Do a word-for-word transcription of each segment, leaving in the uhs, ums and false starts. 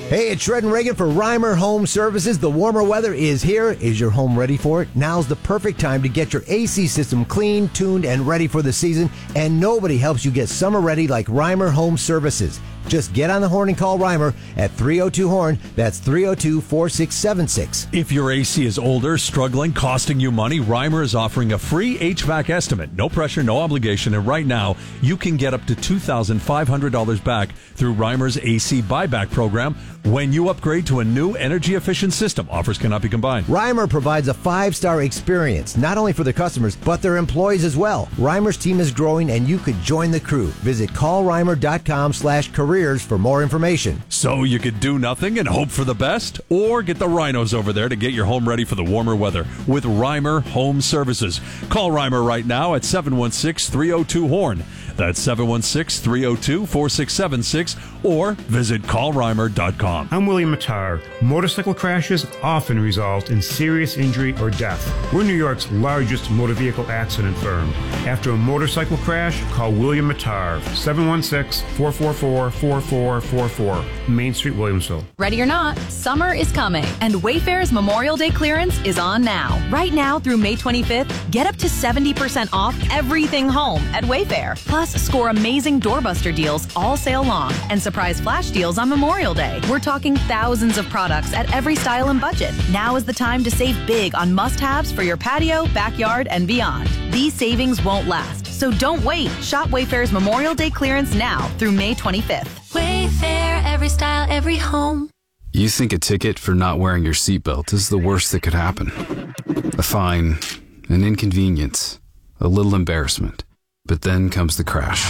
Hey, it's Shred and Reagan for Reimer Home Services. The warmer weather is here. Is your home ready for it? Now's the perfect time to get your A C system clean, tuned, and ready for the season. And nobody helps you get summer ready like Reimer Home Services. Just get on the horn and call Reimer at three oh two horn. That's three oh two, four six seven six. If your A C is older, struggling, costing you money, Reimer is offering a free H V A C estimate. No pressure, no obligation. And right now, you can get up to two thousand five hundred dollars back through Reimer's A C buyback program when you upgrade to a new energy-efficient system. Offers cannot be combined. Reimer provides a five-star experience, not only for their customers, but their employees as well. Reimer's team is growing, and you could join the crew. Visit call reimer dot com slash careers for more information. So you could do nothing and hope for the best? Or get the rhinos over there to get your home ready for the warmer weather with Reimer Home Services. Call Reimer right now at seven one six, three oh two, horn. That's seven one six, three oh two, four six seven six, or visit call reimer dot com. I'm William Mattar. Motorcycle crashes often result in serious injury or death. We're New York's largest motor vehicle accident firm. After a motorcycle crash, call William Mattar, seven one six, four four four, four four four four, Main Street, Williamsville. Ready or not, summer is coming, and Wayfair's Memorial Day clearance is on now. Right now through May twenty-fifth, get up to seventy percent off everything home at Wayfair. Plus, score amazing doorbuster deals all sale long and surprise flash deals on Memorial Day. We're talking thousands of products at every style and budget. Now is the time to save big on must-haves for your patio, backyard, and beyond. These savings won't last, so don't wait. Shop Wayfair's Memorial Day clearance now through May twenty-fifth. Wayfair, every style, every home. You think a ticket for not wearing your seatbelt is the worst that could happen. A fine, an inconvenience, a little embarrassment. But then comes the crash.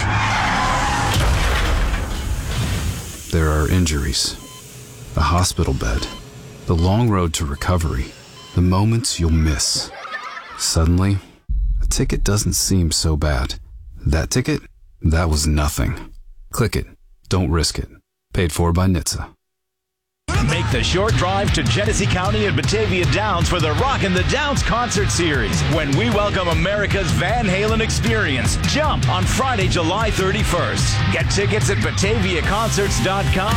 There are injuries, a hospital bed, the long road to recovery, the moments you'll miss. Suddenly, a ticket doesn't seem so bad. That ticket? That was nothing. Click it. Don't risk it. Paid for by N H T S A. Make the short drive to Genesee County and Batavia Downs for the Rockin' the Downs concert series when we welcome America's Van Halen experience. Jump on Friday, July thirty-first. Get tickets at batavia concerts dot com.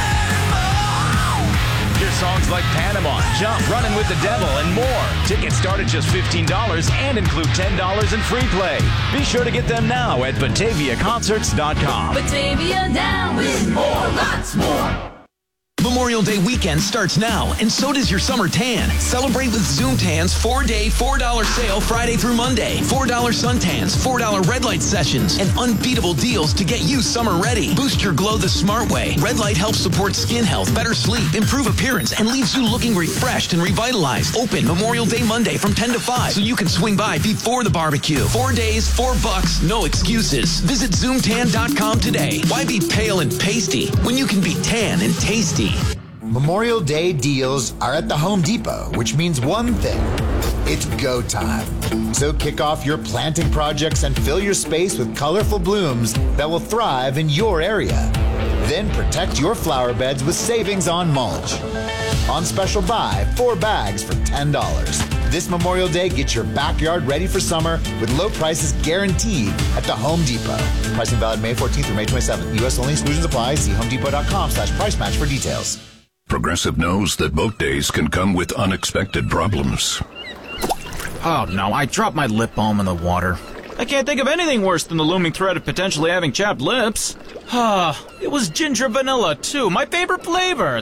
Hear songs like Panama, Jump, Running with the Devil, and more. Tickets start at just fifteen dollars and include ten dollars in free play. Be sure to get them now at batavia concerts dot com. Batavia Down with more, lots more. Memorial Day weekend starts now, and so does your summer tan. Celebrate with Zoom Tan's four-day, four dollar sale Friday through Monday. four dollar suntans, four dollar red light sessions, and unbeatable deals to get you summer ready. Boost your glow the smart way. Red light helps support skin health, better sleep, improve appearance, and leaves you looking refreshed and revitalized. Open Memorial Day Monday from ten to five, so you can swing by before the barbecue. Four days, four bucks, no excuses. Visit zoom tan dot com today. Why be pale and pasty when you can be tan and tasty? Memorial Day deals are at the Home Depot, which means one thing. It's go time. So kick off your planting projects and fill your space with colorful blooms that will thrive in your area. Then protect your flower beds with savings on mulch. On special buy, four bags for ten dollars. This Memorial Day, get your backyard ready for summer with low prices guaranteed at the Home Depot. Pricing valid May fourteenth through May twenty-seventh. U S only, exclusions apply. See home depot dot com slash price match for details. Progressive knows that boat days can come with unexpected problems. Oh no, I dropped my lip balm in the water. I can't think of anything worse than the looming threat of potentially having chapped lips. Ah, it was ginger vanilla too, my favorite flavor.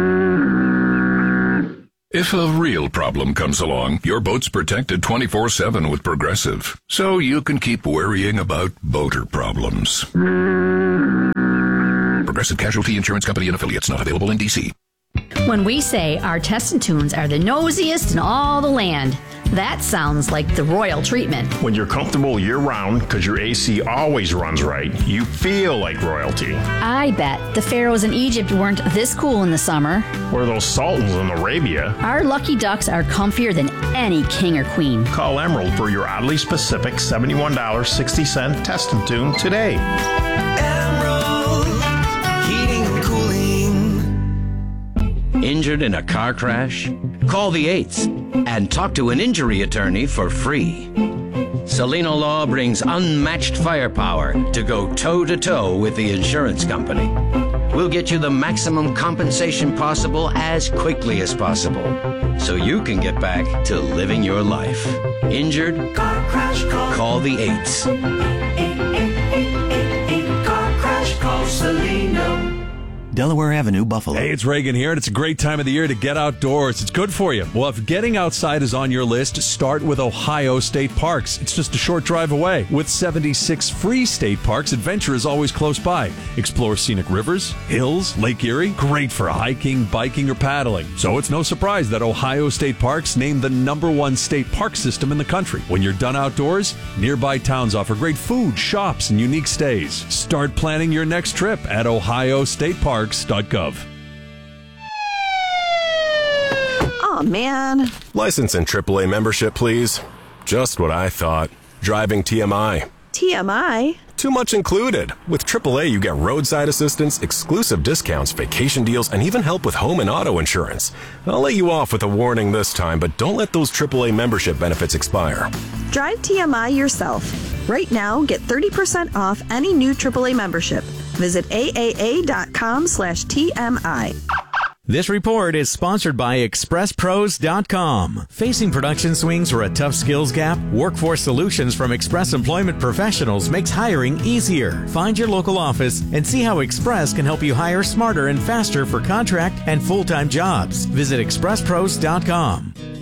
If a real problem comes along, your boat's protected twenty-four seven with Progressive, so you can keep worrying about boater problems. Progressive Casualty Insurance Company and Affiliates, not available in D C. When we say our Testin Tunes are the nosiest in all the land, that sounds like the royal treatment. When you're comfortable year-round because your A C always runs right, you feel like royalty. I bet the pharaohs in Egypt weren't this cool in the summer. Or those sultans in Arabia. Our lucky ducks are comfier than any king or queen. Call Emerald for your oddly specific seventy-one dollars and sixty cents Testin Tune today. Emerald Heating and Cooling. Injured in a car crash? Call the Eights and talk to an injury attorney for free. Salino Law brings unmatched firepower to go toe-to-toe with the insurance company. We'll get you the maximum compensation possible as quickly as possible, so you can get back to living your life. Injured? Car crash call. Call the eights. eight eight eight eight eight eight Car crash call Salino. Delaware Avenue, Buffalo. Hey, it's Reagan here, and it's a great time of the year to get outdoors. It's good for you. Well, if getting outside is on your list, start with Ohio State Parks. It's just a short drive away. With seventy-six free state parks, adventure is always close by. Explore scenic rivers, hills, Lake Erie. Great for hiking, biking, or paddling. So it's no surprise that Ohio State Parks named the number one state park system in the country. When you're done outdoors, nearby towns offer great food, shops, and unique stays. Start planning your next trip at ohio state parks dot gov. Oh, man. License and triple A membership, please. Just what I thought. Driving T M I. T M I? Too much included. With triple A, you get roadside assistance, exclusive discounts, vacation deals, and even help with home and auto insurance. I'll let you off with a warning this time, but don't let those triple A membership benefits expire. Drive T M I yourself. Right now, get thirty percent off any new triple A membership. Visit A A A dot com slash T M I. This report is sponsored by Express Pros dot com. Facing production swings or a tough skills gap? Workforce Solutions from Express Employment Professionals makes hiring easier. Find your local office and see how Express can help you hire smarter and faster for contract and full-time jobs. Visit Express Pros dot com.